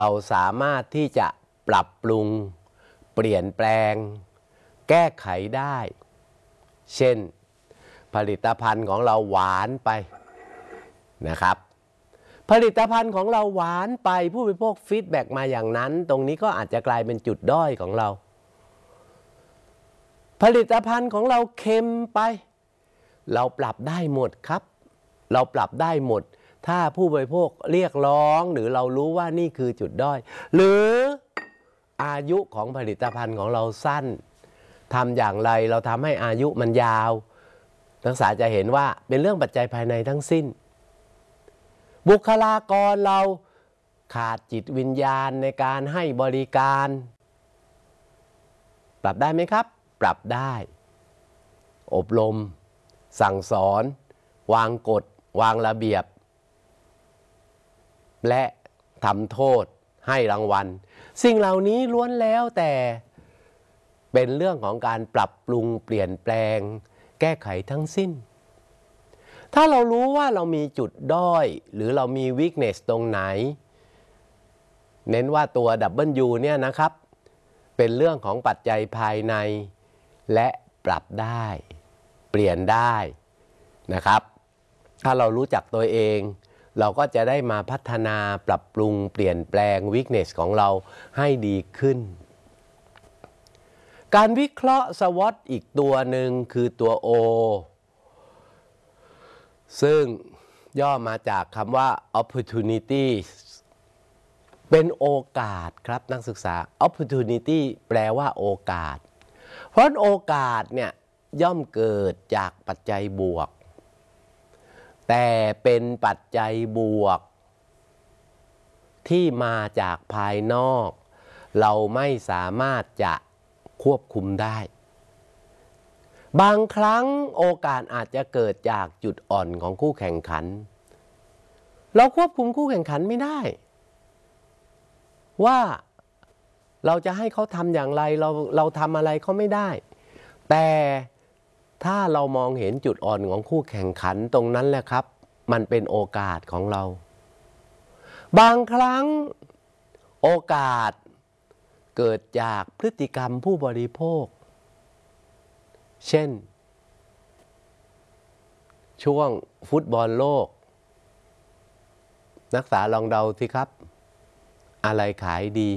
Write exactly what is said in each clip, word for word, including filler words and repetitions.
เราสามารถที่จะปรับปรุงเปลี่ยนแปลงแก้ไขได้เช่นผลิตภัณฑ์ของเราหวานไปนะครับผลิตภัณฑ์ของเราหวานไปผู้บริโภคฟีดแบ็กมาอย่างนั้นตรงนี้ก็อาจจะกลายเป็นจุดด้อยของเราผลิตภัณฑ์ของเราเค็มไปเราปรับได้หมดครับเราปรับได้หมดถ้าผู้บริโภคเรียกร้องหรือเรารู้ว่านี่คือจุดด้อยหรืออายุของผลิตภัณฑ์ของเราสั้นทำอย่างไรเราทำให้อายุมันยาวนักศึกษาจะเห็นว่าเป็นเรื่องปัจจัยภายในทั้งสิ้นบุคลากรเราขาดจิตวิญญาณในการให้บริการปรับได้ไหมครับปรับได้อบรมสั่งสอนวางกฎวางระเบียบและทำโทษให้รางวัลสิ่งเหล่านี้ล้วนแล้วแต่เป็นเรื่องของการปรับปรุงเปลี่ยนแปลงแก้ไขทั้งสิ้นถ้าเรารู้ว่าเรามีจุดด้อยหรือเรามี weakness ตรงไหนเน้นว่าตัว ดับเบิลยู เนี่ยนะครับเป็นเรื่องของปัจจัยภายในและปรับได้เปลี่ยนได้นะครับถ้าเรารู้จักตัวเองเราก็จะได้มาพัฒนาปรับปรุงเปลี่ยนแปลง weakness ของเราให้ดีขึ้นการวิเคราะห์ สวอต อีกตัวหนึ่งคือตัว O ซึ่งย่อมาจากคำว่า opportunity เป็นโอกาสครับนักศึกษา opportunity แปลว่าโอกาสเพราะโอกาสเนี่ยย่อมเกิดจากปัจจัยบวกแต่เป็นปัจจัยบวกที่มาจากภายนอกเราไม่สามารถจะควบคุมได้บางครั้งโอกาสอาจจะเกิดจากจุดอ่อนของคู่แข่งขันเราควบคุมคู่แข่งขันไม่ได้ว่าเราจะให้เขาทำอย่างไรเราเราทำอะไรเขาไม่ได้แต่ถ้าเรามองเห็นจุดอ่อนของคู่แข่งขันตรงนั้นแหละครับมันเป็นโอกาสของเราบางครั้งโอกาสเกิดจากพฤติกรรมผู้บริโภคเช่นช่วงฟุตบอลโลกนักศึกษาลองเดาสิครับอะไรขายดี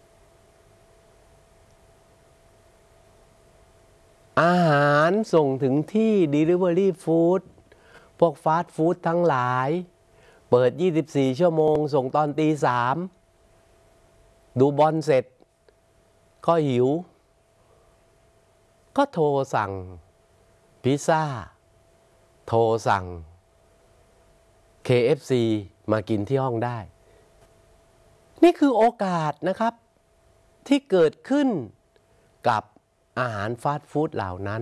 อาหารส่งถึงที่ Delivery Food พวกฟาสต์ฟู้ดทั้งหลายเปิดยี่สิบสี่ชั่วโมงส่งตอนตีสามดูบอลเสร็จก็หิวก็โทรสั่งพิซซ่าโทรสั่ง เค เอฟ ซี มากินที่ห้องได้นี่คือโอกาสนะครับที่เกิดขึ้นกับอาหารฟาสต์ฟู้ดเหล่านั้น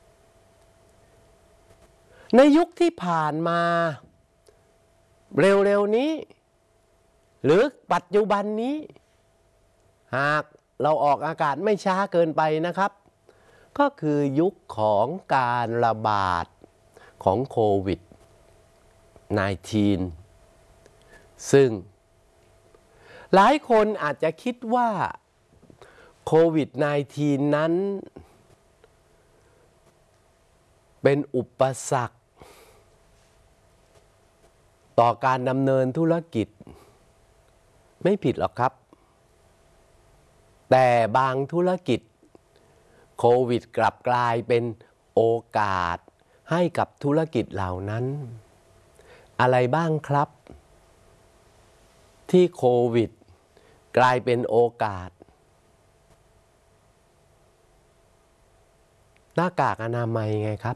ในยุคที่ผ่านมาเร็วๆนี้หรือปัจจุบันนี้หากเราออกอากาศไม่ช้าเกินไปนะครับก็คือยุคของการระบาดของโควิด สิบเก้า ซึ่งหลายคนอาจจะคิดว่าโควิด สิบเก้า นั้นเป็นอุปสรรคต่อการดำเนินธุรกิจไม่ผิดหรอกครับแต่บางธุรกิจโควิดกลับกลายเป็นโอกาสให้กับธุรกิจเหล่านั้นอะไรบ้างครับที่โควิดกลายเป็นโอกาสหน้ากากอนามัยไงครับ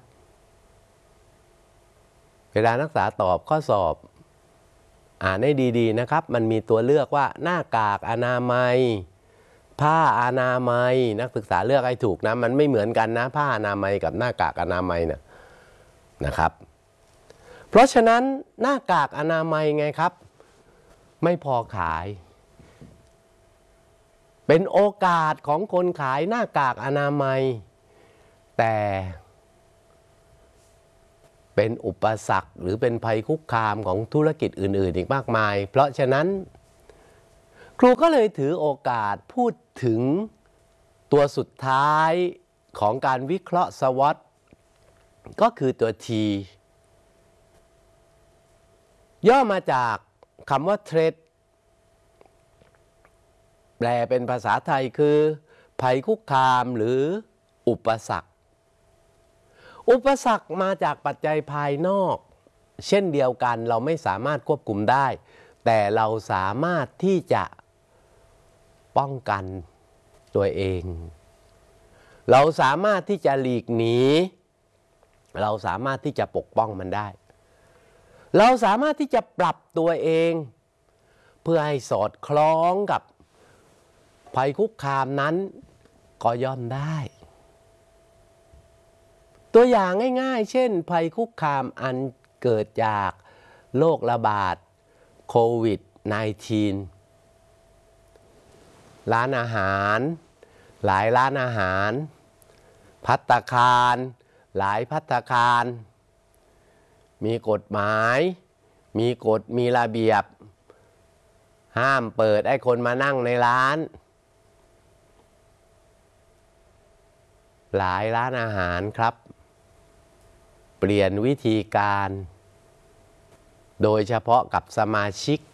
เวลานักศึกษาตอบข้อสอบอ่านให้ดีๆนะครับมันมีตัวเลือกว่าหน้ากากอนามัยผ้าอนามัยนักศึกษาเลือกให้ถูกนะมันไม่เหมือนกันนะผ้าอนามัยกับหน้ากากอนามัยเนี่ยนะครับเพราะฉะนั้นหน้ากากอนามัยไงครับไม่พอขายเป็นโอกาสของคนขายหน้ากากอนามัยแต่เป็นอุปสรรคหรือเป็นภัยคุกคามของธุรกิจอื่นๆอีกมากมายเพราะฉะนั้นครูก็เลยถือโอกาสพูดถึงตัวสุดท้ายของการวิเคราะห์ สวอต ก็คือตัว T ย่อมาจากคำว่า Threat แปลเป็นภาษาไทยคือภัยคุกคามหรืออุปสรรคอุปสรรคมาจากปัจจัยภายนอกเช่นเดียวกันเราไม่สามารถควบคุมได้แต่เราสามารถที่จะป้องกันตัวเองเราสามารถที่จะหลีกหนีเราสามารถที่จะปกป้องมันได้เราสามารถที่จะปรับตัวเองเพื่อให้สอดคล้องกับภัยคุกคามนั้นก็ย่อมได้ตัวอย่างง่ายๆเช่นภัยคุกคามอันเกิดจากโรคระบาดโควิด สิบเก้า ร้านอาหารหลายร้านอาหารภัตตาคารหลายภัตตาคารมีกฎหมายมีกฎมีระเบียบห้ามเปิดให้คนมานั่งในร้านหลายร้านอาหารครับเปลี่ยนวิธีการโดยเฉพาะกับสมาชิก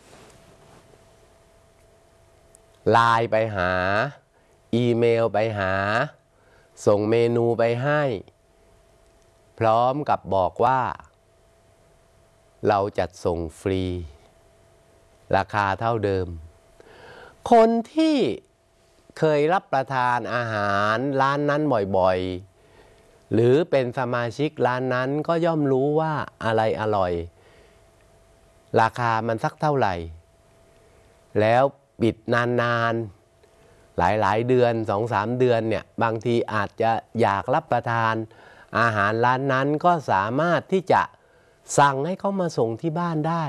ไลน์ไปหาอีเมลไปหาส่งเมนูไปให้พร้อมกับบอกว่าเราจัดส่งฟรีราคาเท่าเดิมคนที่เคยรับประทานอาหารร้านนั้นบ่อยๆหรือเป็นสมาชิกร้านนั้นก็ย่อมรู้ว่าอะไรอร่อยราคามันสักเท่าไหร่แล้วปิดนานๆหลายๆเดือน สองสาม เดือนเนี่ยบางทีอาจจะอยากรับประทานอาหารร้านนั้นก็สามารถที่จะสั่งให้เขามาส่งที่บ้านได้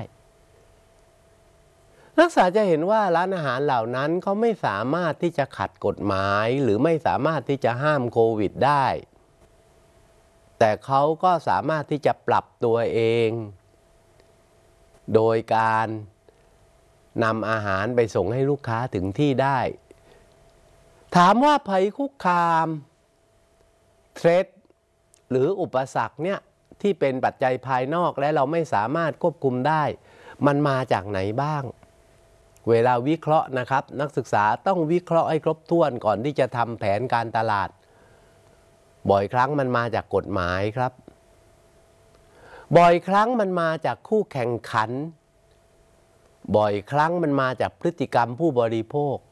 นักศึกษาจะเห็นว่าร้านอาหารเหล่านั้นเขาไม่สามารถที่จะขัดกฎหมายหรือไม่สามารถที่จะห้ามโควิดได้แต่เขาก็สามารถที่จะปรับตัวเองโดยการนำอาหารไปส่งให้ลูกค้าถึงที่ได้ถามว่าภัยคุกคามเทรดหรืออุปสรรคเนี่ยที่เป็นปัจจัยภายนอกและเราไม่สามารถควบคุมได้มันมาจากไหนบ้างเวลาวิเคราะห์นะครับนักศึกษาต้องวิเคราะห์ให้ครบถ้วนก่อนที่จะทำแผนการตลาดบ่อยครั้งมันมาจากกฎหมายครับบ่อยครั้งมันมาจากคู่แข่งขันบ่อยครั้งมันมาจากพฤติกรรมผู้บริโภค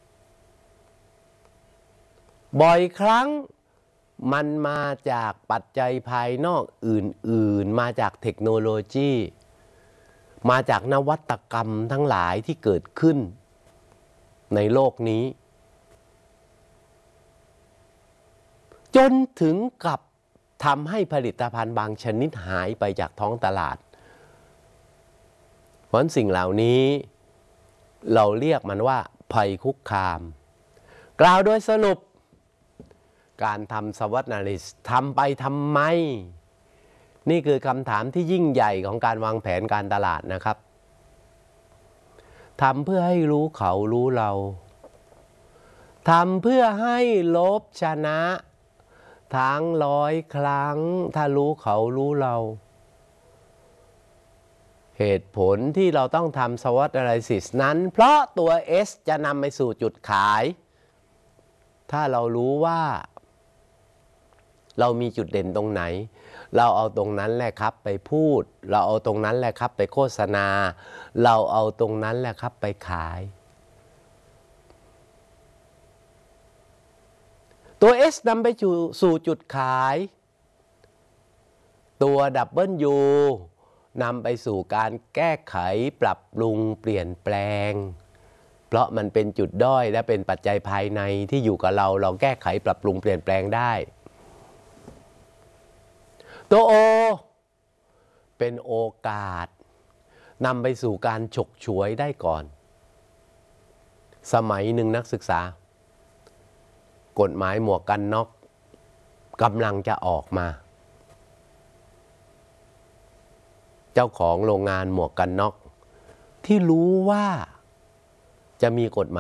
บ่อยครั้งมันมาจากปัจจัยภายนอกอื่นๆมาจากเทคโนโลยีมาจากนวัตกรรมทั้งหลายที่เกิดขึ้นในโลกนี้จนถึงกับทำให้ผลิตภัณฑ์บางชนิดหายไปจากท้องตลาดเพราะสิ่งเหล่านี้เราเรียกมันว่าภัยคุกคามกล่าวโดยสรุปการทำ สวอต Analysis ทำไปทำไมนี่คือคำถามที่ยิ่งใหญ่ของการวางแผนการตลาดนะครับทำเพื่อให้รู้เขารู้เราทำเพื่อให้ลบชนะทั้งร้อยครั้งถ้ารู้เขารู้เราเหตุผลที่เราต้องทำ สวอต Analysis นั้นเพราะตัว S จะนำไปสู่จุดขายถ้าเรารู้ว่าเรามีจุดเด่นตรงไหนเราเอาตรงนั้นแหละครับไปพูดเราเอาตรงนั้นแหละครับไปโฆษณาเราเอาตรงนั้นแหละครับไปขายตัว S นำไปสู่จุดขายตัว ดับเบิลยู นำไปสู่การแก้ไขปรับปรุงเปลี่ยนแปลงเพราะมันเป็นจุดด้อยและเป็นปัจจัยภายในที่อยู่กับเราเราแก้ไขปรับปรุงเปลี่ยนแปลงได้ตัว O เป็นโอกาสนำไปสู่การฉกฉวยได้ก่อนสมัยหนึ่งนักศึกษากฎหมายหมวกกันน็อกกำลังจะออกมาเจ้าของโรงงานหมวกกันน็อกที่รู้ว่าจะมีกฎหมาย